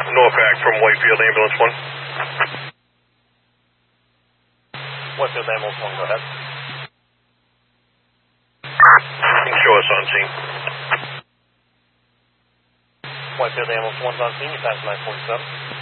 Norpac from Whitefield Ambulance 1. Whitefield Ambulance 1, go ahead. You can show us on scene. Whitefield Ambulance 1's on scene, you passed 947.